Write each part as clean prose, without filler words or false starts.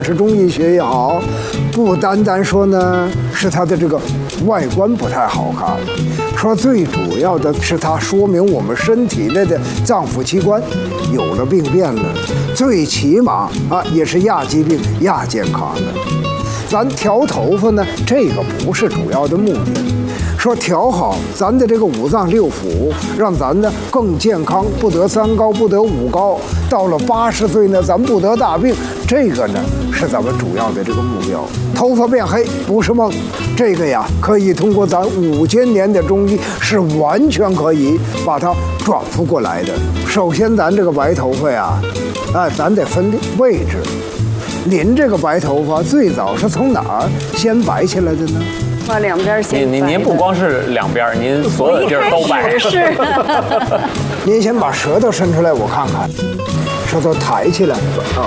是中医学也好，不单单说呢是它的这个外观不太好看，说最主要的是它说明我们身体内的脏腑器官有了病变了，最起码也是亚疾病、亚健康的。咱调头发呢，这个不是主要的目的。说调好咱的这个五脏六腑，让咱呢更健康，不得三高，不得五高。到了80岁呢，咱不得大病，这个呢是咱们主要的这个目标。头发变黑不是梦，这个呀可以通过咱5000年的中医是完全可以把它转复过来的。首先咱这个白头发呀，咱得分位置。您这个白头发最早是从哪儿先白起来的呢？ 把两边先白。 您不光是两边，您所有的地儿都白。 是。 您先把舌头伸出来，我看看，舌头抬起来啊。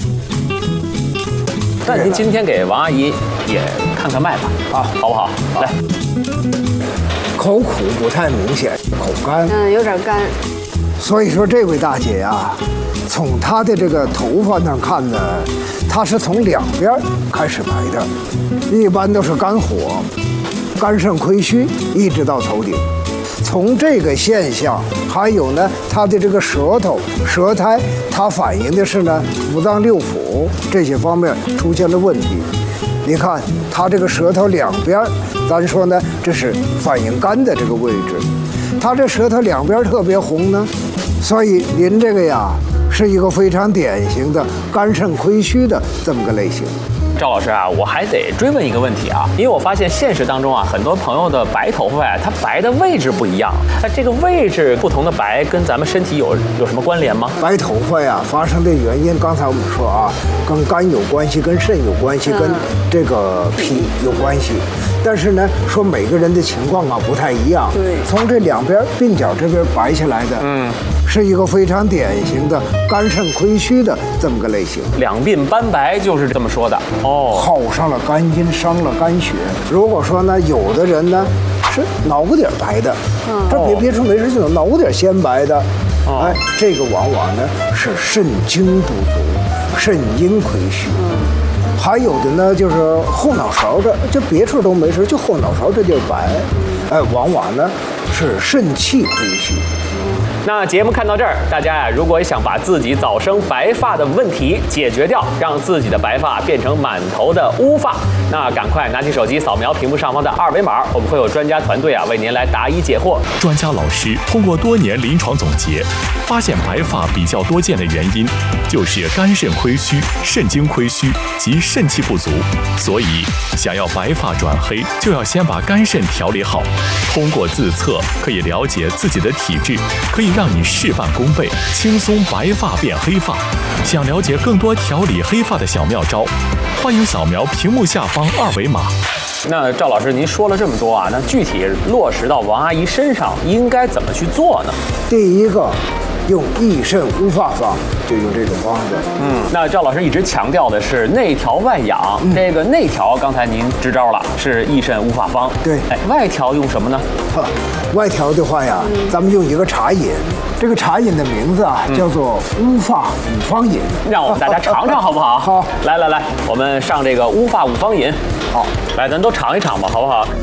那您今天给王阿姨也看看脉吧，好不好？来， 口苦不太明显，口干， 有点干。 所以说这位大姐呀，从她的这个头发上看呢，她是从两边开始白的，一般都是肝火、肝肾亏虚，一直到头顶。从这个现象，还有呢，她的这个舌头、舌苔，它反映的是呢五脏六腑这些方面出现了问题。你看她这个舌头两边，咱说呢，这是反映肝的这个位置。她这舌头两边特别红呢，所以您这个呀是一个非常典型的肝肾亏虚的这么个类型。 赵老师啊，我还得追问一个问题啊，因为我发现现实当中啊，很多朋友的白头发呀，它白的位置不一样。这个位置不同的白，跟咱们身体有什么关联吗？ 白头发呀，发生的原因，刚才我们说啊，跟肝有关系，跟肾有关系，跟这个脾有关系。但是呢，说每个人的情况不太一样。 对， 从这两边鬓角这边白下来的，是一个非常典型的肝肾亏虚的这么个类型。 两鬓斑白就是这么说的耗上了肝阴，伤了肝血。如果说呢，有的人呢是脑瓜顶白的，这别说没事就脑瓜顶先白的，这个往往呢是肾精不足，肾阴亏虚。还有的呢，就是后脑勺这别处都没事，就后脑勺这地儿白，往往呢是肾气亏虚。 那节目看到这儿，大家呀，如果想把自己早生白发的问题解决掉，让自己的白发变成满头的乌发，那赶快拿起手机扫描屏幕上方的2维码，我们会有专家团队为您来答疑解惑。 专家老师通过多年临床总结，发现白发比较多见的原因就是肝肾亏虚、肾精亏虚及肾气不足。所以，想要白发转黑，就要先把肝肾调理好。通过自测可以了解自己的体质，可以让你事半功倍，轻松白发变黑发。想了解更多调理黑发的小妙招，欢迎扫描屏幕下方2维码。 那赵老师，您说了这么多那具体落实到王阿姨身上应该怎么去做呢？ 第一个，用益肾乌发方，就用这种方子。 那赵老师一直强调的是内调外养，这个内调刚才您支招了，是益肾乌发方。 对， 外调用什么呢？ 外调的话呀，咱们用一个茶饮，这个茶饮的名字叫做乌发五方饮。 让我们大家尝尝好不好？ 好， 来，我们上这个乌发五方饮。 好， 来，咱都尝一尝吧，好不好？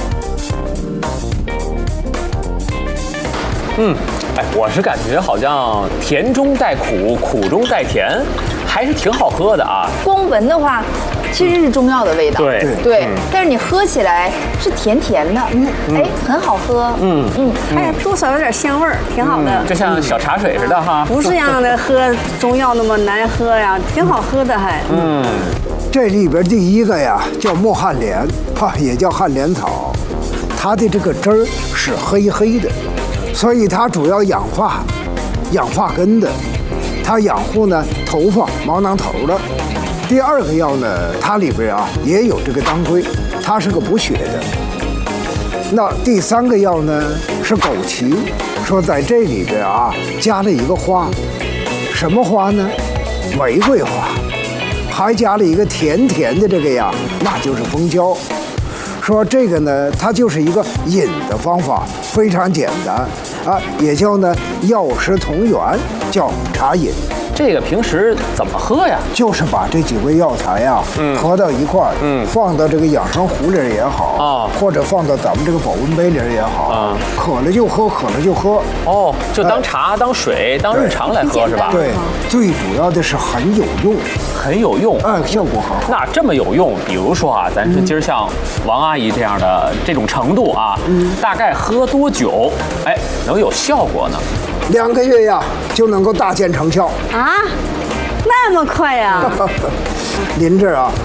我是感觉好像甜中带苦，苦中带甜，还是挺好喝的啊。 光闻的话，其实是中药的味道。 对， 但是你喝起来是甜甜的，很好喝。 还多少有点香味儿，挺好的。 就像小茶水似的哈。 不是让的喝中药那么难喝呀，挺好喝的还。 这里边第一个呀叫墨旱莲，也叫旱莲草，它的这个汁儿是黑黑的。所以它主要养发根的，它养护呢头发毛囊头的。第二个药呢，它里边也有这个当归，它是个补血的。那第三个药呢是枸杞，说在这里边加了一个花，什么花呢？玫瑰花，还加了一个甜甜的这个呀，那就是蜂胶。说这个呢，它就是一个饮的方法，非常简单也叫呢药食同源，叫茶饮。 这个平时怎么喝呀？ 就是把这几味药材呀，合到一块儿，放到这个养生壶里也好，或者放到咱们这个保温杯里也好，渴了就喝，渴了就喝。 哦，就当茶、当水、当日常来喝是吧？ 对，最主要的是很有用， 很有用， 效果很好。 那这么有用，比如说啊，咱说今儿像王阿姨这样的这种程度啊，大概喝多久，能有效果呢 ？2个月呀，就能够大见成效啊，那么快呀！ 您这啊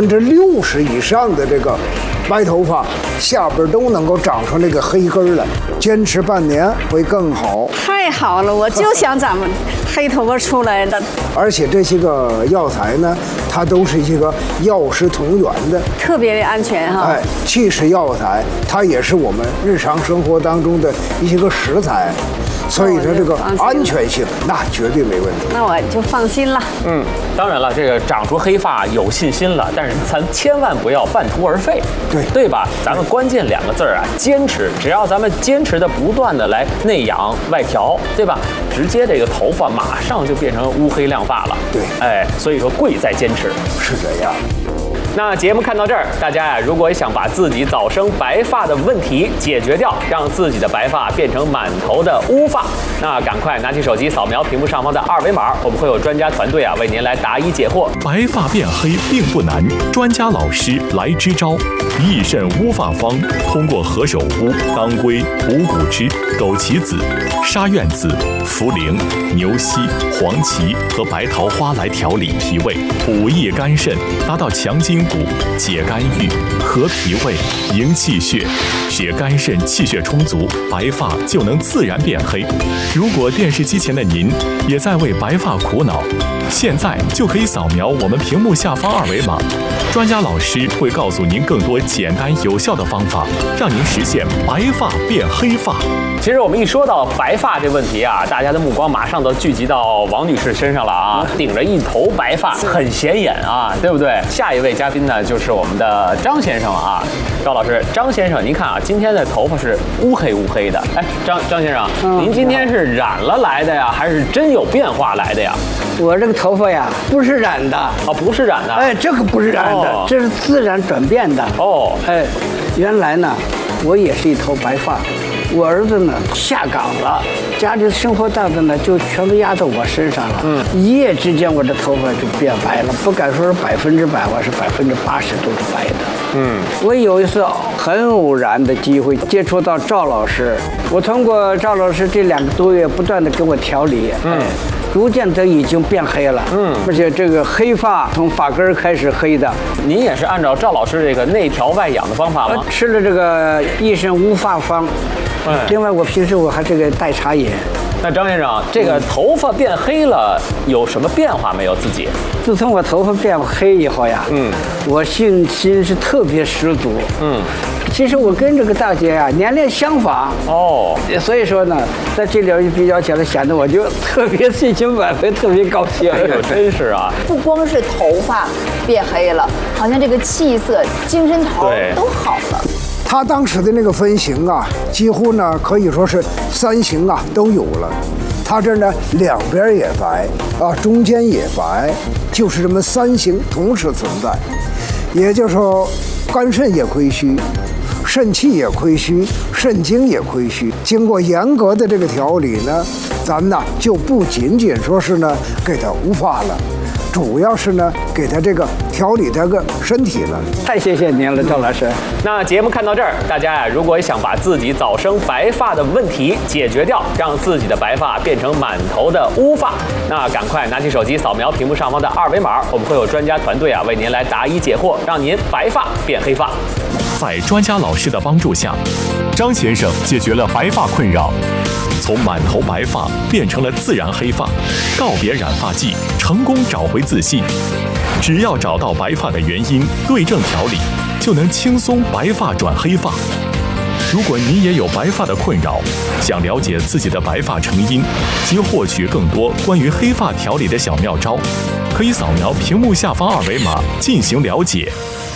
，60%以上的这个白头发下边都能够长出那个黑根来，坚持半年会更好。 太好了，我就想咱们黑头发出来的。 而且这些个药材呢，它都是一些个药食同源的， 特别的安全哈。 既是药材，它也是我们日常生活当中的一些个食材。所以说这个安全性那绝对没问题。 那我就放心了。 当然了，这个长出黑发有信心了，但是咱千万不要半途而废，对吧？咱们关键2个字啊，坚持。只要咱们坚持的不断的来内养外调，对吧？直接这个头发马上就变成乌黑亮发了。 对， 所以说贵在坚持。 是这样。 那节目看到这儿，大家呀，如果想把自己早生白发的问题解决掉，让自己的白发变成满头的乌发，那赶快拿起手机扫描屏幕上方的2维码，我们会有专家团队啊为您来答疑解惑。 白发变黑并不难，专家老师来支招。益肾乌发方通过何首乌、当归、五谷汁、枸杞子、沙苑子、茯苓、牛膝、黄芪和白桃花来调理脾胃，补益肝肾，达到强筋骨、解肝郁、和脾胃、营气血，使肝肾气血充足，白发就能自然变黑。如果电视机前的您也在为白发苦恼，现在就可以扫描我们屏幕下方2维码，专家老师会告诉您更多简单有效的方法，让您实现白发变黑发。 其实我们一说到白发这问题啊，大家的目光马上都聚集到王女士身上了啊，顶着一头白发，很显眼啊，对不对？下一位嘉宾呢，就是我们的张先生啊，赵老师，张先生，您看啊，今天的头发是乌黑乌黑的，张先生，您今天是染了来的呀，还是真有变化来的呀？ 我这个头发呀，不是染的啊， 不是染的， 这个不是染的，这是自然转变的哦，原来呢，我也是一头白发。我儿子呢下岗了，家里的生活担子呢就全部压到我身上了。一夜之间我的头发就变白了，不敢说是100%，我是80%都是白的。我有一次很偶然的机会接触到赵老师，我通过赵老师这2个多月不断的给我调理，逐渐的已经变黑了。而且这个黑发从发根开始黑的。 您也是按照赵老师这个内调外养的方法吗？ 吃了这个益肾乌发方。另外，我平时我还这个代茶饮。 那张先生，这个头发变黑了，有什么变化没有？自己？ 自从我头发变黑以后呀，我信心是特别十足。其实我跟这个大姐呀年龄相仿哦，所以说呢，在这里比较起来，显得我就特别信心满分，特别高兴。 真是啊！ 不光是头发变黑了，好像这个气色、精神头都好了。 他当时的那个分型啊，几乎呢可以说是3型啊都有了。他这呢2边也白啊，中间也白，就是这么3型同时存在。也就是说，肝肾也亏虚，肾气也亏虚，肾精也亏虚。经过严格的这个调理呢，咱呢就不仅仅说是呢给他乌发了。主要是呢，给他这个调理他个身体了。 太谢谢您了，赵老师。 那节目看到这儿，大家呀，如果想把自己早生白发的问题解决掉，让自己的白发变成满头的乌发，那赶快拿起手机扫描屏幕上方的2维码，我们会有专家团队啊为您来答疑解惑，让您白发变黑发。 在专家老师的帮助下，张先生解决了白发困扰，从满头白发变成了自然黑发，告别染发剂，成功找回自信。只要找到白发的原因，对症调理，就能轻松白发转黑发。如果你也有白发的困扰，想了解自己的白发成因及获取更多关于黑发调理的小妙招，可以扫描屏幕下方2维码进行了解。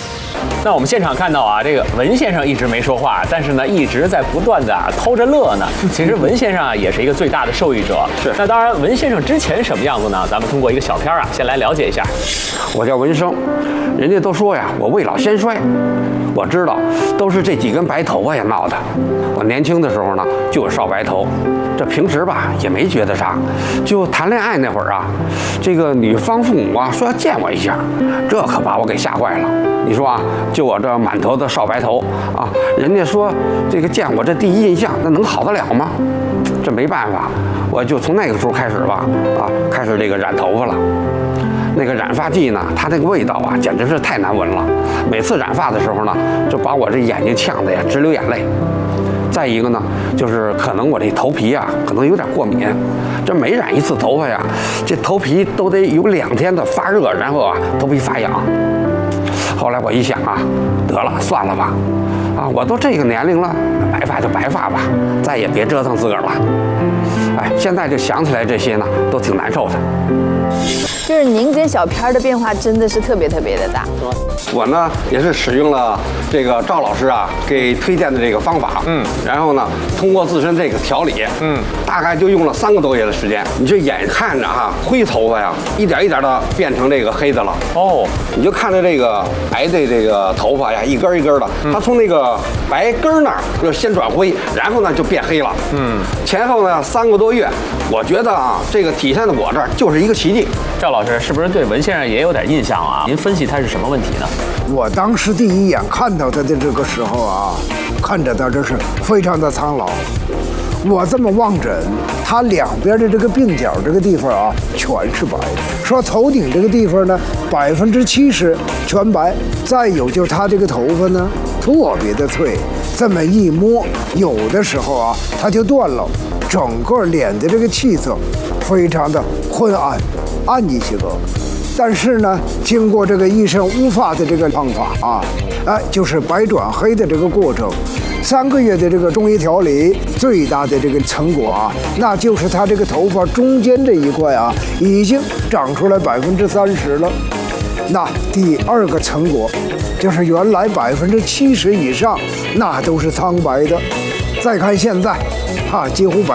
那我们现场看到啊，这个文先生一直没说话，但是呢，一直在不断的偷着乐呢。其实文先生啊，也是一个最大的受益者。 是。 那当然，文先生之前什么样子呢？咱们通过一个小片啊，先来了解一下。 我叫文生，人家都说呀，我未老先衰。我知道，都是这几根白头发呀闹的。我年轻的时候呢，就有少白头，这平时吧也没觉得啥。就谈恋爱那会儿啊，这个女方父母啊说要见我一下，这可把我给吓坏了。你说啊，就我这满头的少白头啊，人家说这个见我这第一印象，那能好得了吗？这没办法，我就从那个时候开始吧，开始这个染头发了。那个染发剂呢，它那个味道啊，简直是太难闻了。每次染发的时候呢，就把我这眼睛呛得呀直流眼泪。再一个呢，就是可能我这头皮啊，可能有点过敏。这每染一次头发呀，这头皮都得有2天的发热，然后啊，头皮发痒。后来我一想啊，得了，算了吧，我都这个年龄了，白发就白发吧，再也别折腾自个儿了。哎，现在就想起来这些呢，都挺难受的。 就是您跟小片的变化真的是特别的大。 我呢也是使用了这个赵老师啊给推荐的这个方法，然后呢通过自身这个调理，大概就用了3个多月的时间。你就眼看着哈灰头发呀，一点一点的变成这个黑的了。哦，你就看着这个白的这个头发呀，一根一根的，它从那个白根那儿就先转灰，然后呢就变黑了。前后呢3个多月，我觉得啊这个体现在我这儿就是一个奇迹。 赵老师是不是对文先生也有点印象啊？您分析他是什么问题呢？ 我当时第一眼看到他的这个时候啊，看着他真是非常的苍老。我这么望诊，他两边的这个鬓角这个地方啊，全是白的。说头顶这个地方呢，70%全白。再有就是他这个头发呢，特别的脆，这么一摸，有的时候啊，它就断了。整个脸的这个气色非常的昏暗，暗一些个。但是呢，经过这个一身乌发的这个方法啊，就是白转黑的这个过程，3个月的这个中医调理，最大的这个成果啊，那就是他这个头发中间这一块啊，已经长出来30%了。那第2个成果，就是原来70%以上那都是苍白的，再看现在，几乎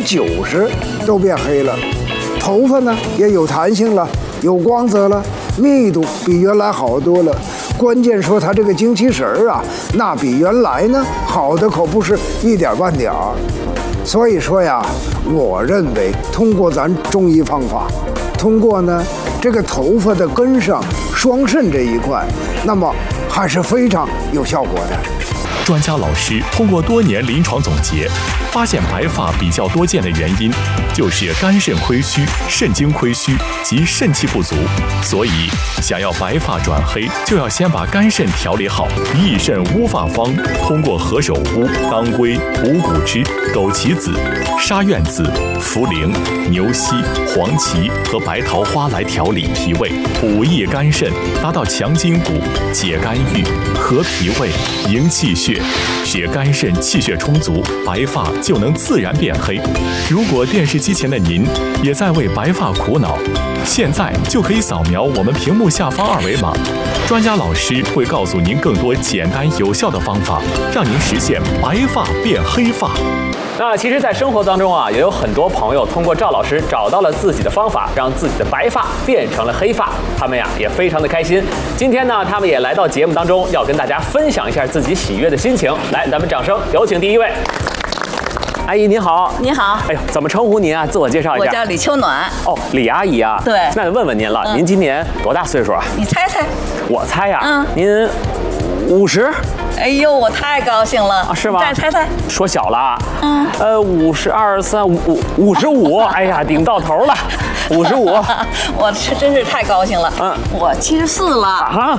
90%都变黑了，头发呢也有弹性了。有光泽了，密度比原来好多了。关键说它这个精气神儿啊，那比原来呢好的可不是一点半点儿。所以说呀，我认为通过咱中医方法，通过呢这个头发的根上双肾这一块，那么还是非常有效果的。 专家老师通过多年临床总结，发现白发比较多见的原因就是肝肾亏虚、肾精亏虚及肾气不足。所以，想要白发转黑，就要先把肝肾调理好。益肾乌发方通过何首乌、当归、五谷汁、枸杞子、沙苑子、茯苓、牛膝、黄芪和白桃花来调理脾胃，补益肝肾，达到强筋骨、解肝郁、和脾胃、营气血。使肝肾气血充足，白发就能自然变黑。如果电视机前的您也在为白发苦恼，现在就可以扫描我们屏幕下方2维码，专家老师会告诉您更多简单有效的方法，让您实现白发变黑发。 那其实，在生活当中啊，也有很多朋友通过赵老师找到了自己的方法，让自己的白发变成了黑发。他们呀也非常的开心。今天呢，他们也来到节目当中，要跟大家分享一下自己喜悦的心情。来，咱们掌声有请第一位。阿姨您好。 你好。 哎呦，怎么称呼您啊？自我介绍一下。 我叫李秋暖。 哦，李阿姨啊。 对。 那问问您了，您今年多大岁数啊？ 你猜猜。 我猜呀。您50。 哎呦，我太高兴了啊！是吗？ 再猜猜。 说小了啊。52、3、55，哎呀，顶到头了，55。 我真是太高兴了。我74了。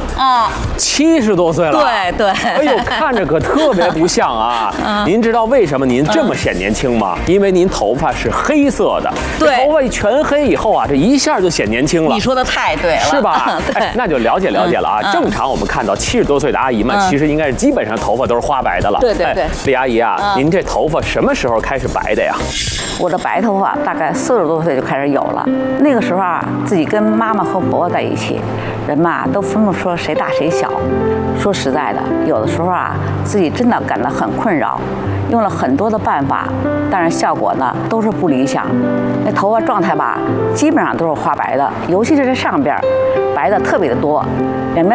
70多岁了。 对对。 哎呦，看着可特别不像啊。您知道为什么您这么显年轻吗？因为您头发是黑色的。 对。 头发全黑以后啊，这一下就显年轻了。 你说的太对了。 是吧？ 对。 那就了解了解了啊。正常我们看到70多岁的阿姨们，其实应该是基本上头发都是花白的了。 对对对。 李阿姨啊，您这头发什么时候开始白的呀？ 我的白头发大概40多岁就开始有了。那个时候啊，自己跟妈妈和婆婆在一起，人嘛都分不出谁大谁小。说实在的，有的时候啊，自己真的感到很困扰，用了很多的办法，但是效果呢都是不理想。那头发状态吧，基本上都是花白的，尤其是这上边白的特别的多，两边